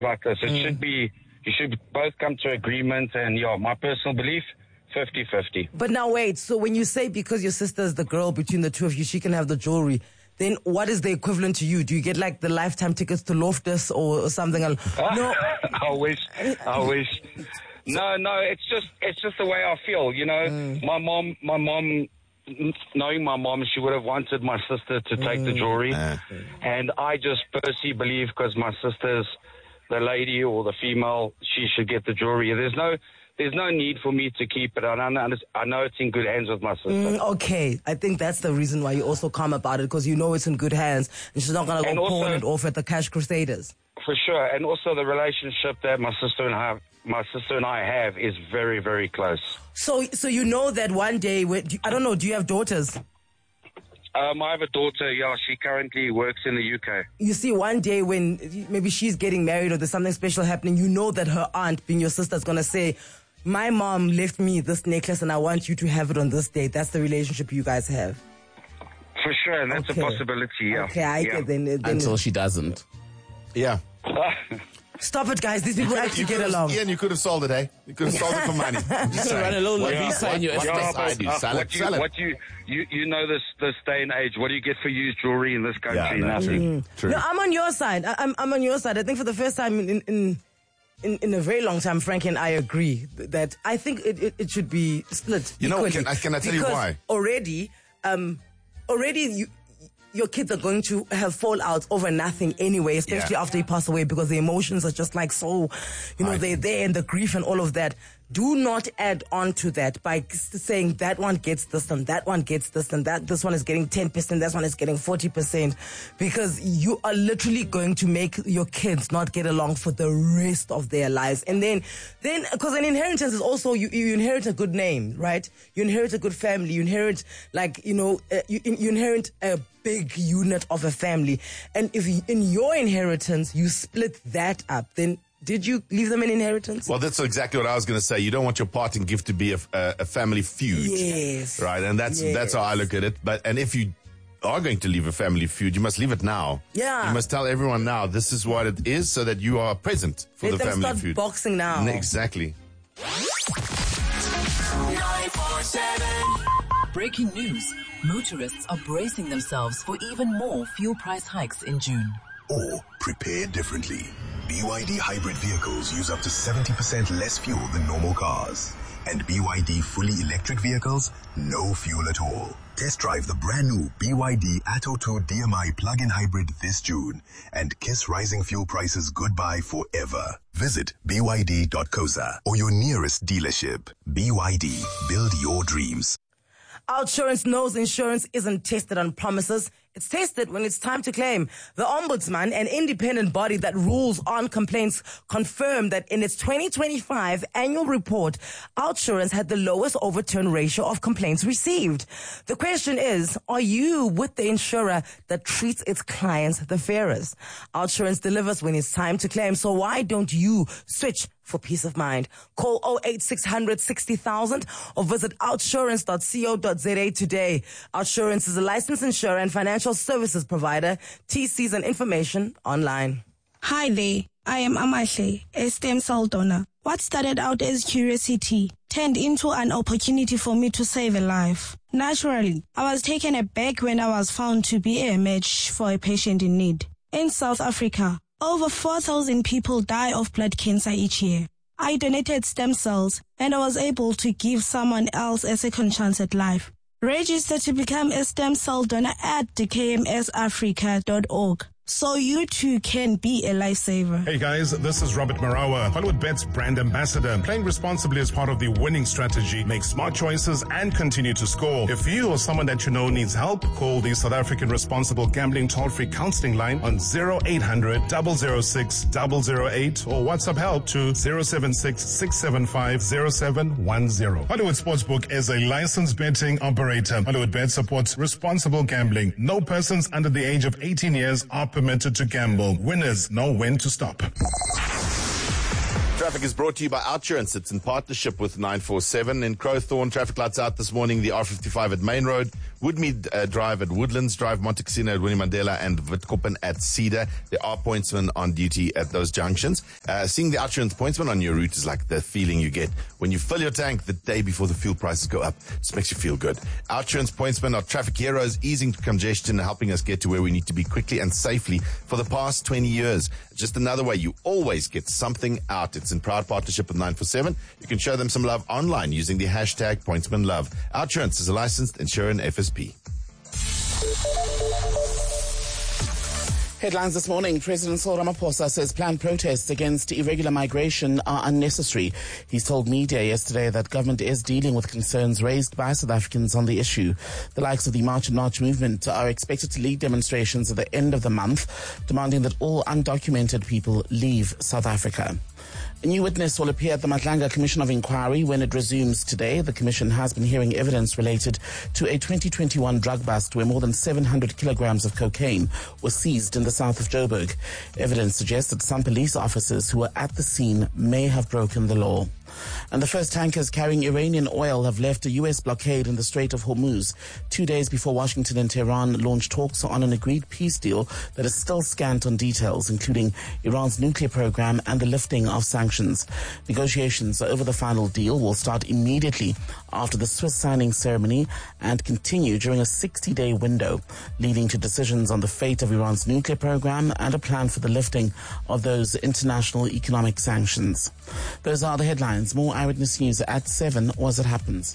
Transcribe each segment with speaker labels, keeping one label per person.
Speaker 1: like this. It should be, you should both come to agreement, and my personal belief, 50-50.
Speaker 2: But now wait, so when you say because your sister is the girl between the two of you, she can have the jewelry, then what is the equivalent to you? Do you get like the lifetime tickets to Loftus or something else? No.
Speaker 1: I wish. No, it's just the way I feel, My mom, knowing my mom, she would have wanted my sister to take the jewelry. And I just personally believe, because my sister's the lady or the female, she should get the jewelry. There's no need for me to keep it. I know it's in good hands with my sister.
Speaker 2: Okay. I think that's the reason why you're also calm about it, because you know it's in good hands and she's not going to go pawn it off at the Cash Crusaders.
Speaker 1: For sure. And also the relationship that my sister and I have is very, very close.
Speaker 2: So you know that one day, I don't know, do you have daughters?
Speaker 1: I have a daughter, she currently works in the UK.
Speaker 2: You see, one day when maybe she's getting married or there's something special happening, you know that her aunt, being your sister, is going to say, my mom left me this necklace and I want you to have it on this date. That's the relationship you guys have.
Speaker 1: For sure, and that's a possibility, yeah.
Speaker 2: Okay, I get then
Speaker 3: until she doesn't.
Speaker 4: Yeah.
Speaker 2: Stop it, guys. These people actually get along.
Speaker 4: Ian, you could have sold it, eh? You could have sold it for money.
Speaker 3: Just run a little visa in your estate.
Speaker 1: You know this day and age, what do you get for used jewelry in this country?
Speaker 4: Yeah,
Speaker 1: nothing.
Speaker 4: True.
Speaker 2: No, I'm on your side. I'm on your side. I think for the first time in a very long time, Frankie and I agree that I think it should be split.
Speaker 4: You know,
Speaker 2: equally.
Speaker 4: can I tell you why?
Speaker 2: Already your kids are going to have fallouts over nothing anyway, especially after you pass away, because the emotions are just like so, they're there, and the grief and all of that. Do not add on to that by saying that one gets this and that one gets this and that this one is getting 10%, this one is getting 40%, because you are literally going to make your kids not get along for the rest of their lives. And then because an inheritance is also, you inherit a good name, right? You inherit a good family. You inherit you inherit a big unit of a family. And if in your inheritance you split that up, then did you leave them an inheritance?
Speaker 4: Well, that's exactly what I was going to say. You don't want your parting gift to be a family feud.
Speaker 2: Yes.
Speaker 4: Right, and that's how I look at it. And if you are going to leave a family feud, you must leave it now.
Speaker 2: Yeah.
Speaker 4: You must tell everyone now, this is what it is, so that you are present for the family
Speaker 2: start
Speaker 4: feud.
Speaker 2: Boxing now.
Speaker 4: Exactly.
Speaker 5: 947. Breaking news. Motorists are bracing themselves for even more fuel price hikes in June.
Speaker 6: Or prepare differently. BYD hybrid vehicles use up to 70% less fuel than normal cars. And BYD fully electric vehicles, no fuel at all. Test drive the brand new BYD Atto 2 DMI plug-in hybrid this June and kiss rising fuel prices goodbye forever. Visit byd.coza or your nearest dealership. BYD, build your dreams.
Speaker 2: OUTsurance knows insurance isn't tested on promises. It's tested when it's time to claim. The Ombudsman, an independent body that rules on complaints, confirmed that in its 2025 annual report, OUTsurance had the lowest overturn ratio of complaints received. The question is, are you with the insurer that treats its clients the fairest? OUTsurance delivers when it's time to claim, so why don't you switch for peace of mind? Call 08600 60,000 or visit outsurance.co.za today. OUTsurance is a licensed insurer and financial services provider. TCs and information online.
Speaker 7: Hi there, I am Amahle, a stem cell donor. What started out as curiosity turned into an opportunity for me to save a life. Naturally, I was taken aback when I was found to be a match for a patient in need. In South Africa, over 4,000 people die of blood cancer each year. I donated stem cells and I was able to give someone else a second chance at life. Register to become a stem cell donor at dkmsafrica.org. So you too can be a lifesaver.
Speaker 8: Hey guys, this is Robert Marawa, HollywoodBets brand ambassador. Playing responsibly as part of the winning strategy. Make smart choices and continue to score. If you or someone that you know needs help, call the South African Responsible Gambling Toll-Free Counseling Line on 0800 006 008 or WhatsApp help to 076 675 0710. Hollywood Sportsbook is a licensed betting operator. HollywoodBet supports responsible gambling. No persons under the age of 18 years are permitted to gamble. Winners know when to stop.
Speaker 4: Traffic is brought to you by Outsurance. It's in partnership with 947. In Crowthorne, traffic lights out this morning. The R55 at Main Road, Woodmead Drive at Woodlands Drive, Monte Cassino at Winnie Mandela, and Witkoppen at Cedar. There are pointsmen on duty at those junctions. Seeing the Outsurance pointsman on your route is like the feeling you get when you fill your tank the day before the fuel prices go up. It just makes you feel good. Outsurance pointsmen are traffic heroes, easing congestion and helping us get to where we need to be quickly and safely for the past 20 years. Just another way you always get something out. It's in proud partnership with 947. You can show them some love online using the hashtag pointsmanlove. Outsurance is a licensed insurer and FSP.
Speaker 9: Headlines this morning. President Cyril Ramaphosa says planned protests against irregular migration are unnecessary. He's told media yesterday that government is dealing with concerns raised by South Africans on the issue. The likes of the March and March movement are expected to lead demonstrations at the end of the month, demanding that all undocumented people leave South Africa. A new witness will appear at the Madlanga Commission of Inquiry when it resumes today. The commission has been hearing evidence related to a 2021 drug bust where more than 700 kilograms of cocaine was seized in the south of Joburg. Evidence suggests that some police officers who were at the scene may have broken the law. And the first tankers carrying Iranian oil have left a U.S. blockade in the Strait of Hormuz 2 days before Washington and Tehran launched talks on an agreed peace deal that is still scant on details, including Iran's nuclear program and the lifting of sanctions. Negotiations over the final deal will start immediately after the Swiss signing ceremony and continue during a 60-day window, leading to decisions on the fate of Iran's nuclear program and a plan for the lifting of those international economic sanctions. Those are the headlines. More Eyewitness News at 7 as it happens.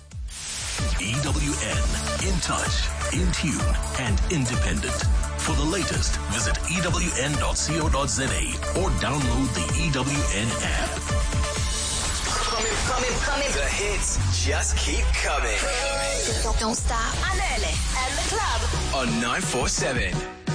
Speaker 6: EWN. In touch, in tune, and independent. For the latest, visit ewn.co.za or download the EWN app.
Speaker 10: Coming. The hits just keep coming.
Speaker 11: Don't stop. Anele and the club
Speaker 10: on 947.